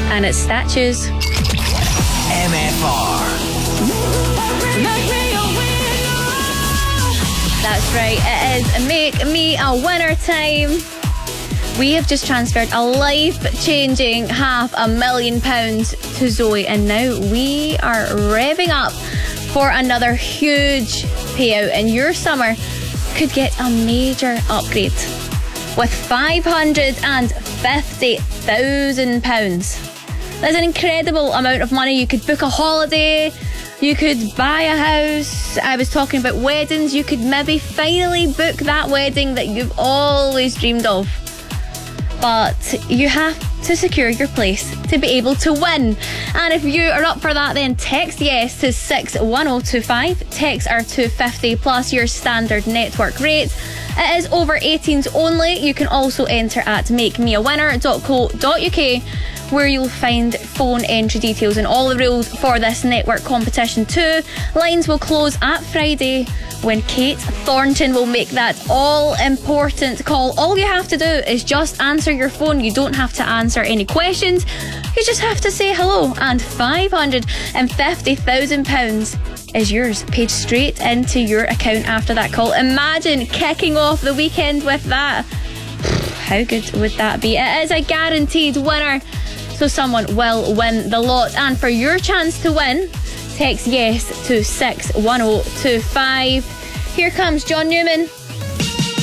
and it's Statues. MFR. That's right, it is Make Me a Winner time. We have just transferred a life-changing £500,000 to Zoe, and now we are revving up for another huge payout, and your summer could get a major upgrade with £550,000. That's an incredible amount of money. You could book a holiday, you could buy a house. I was talking about weddings. You could maybe finally book that wedding that you've always dreamed of. But you have to secure your place to be able to win. And if you are up for that, then text yes to 61025. Texts are $2.50 plus your standard network rates. It is over 18s only. You can also enter at makemeawinner.co.uk, where you'll find phone entry details and all the rules for this network competition too. Lines will close at Friday, when Kate Thornton will make that all-important call. All you have to do is just answer your phone. You don't have to answer any questions. You just have to say hello, and £550,000 is yours, paid straight into your account after that call. Imagine kicking off the weekend with that. How good would that be? It is a guaranteed winner, so someone will win the lot. And for your chance to win, text yes to 61025. Here comes John Newman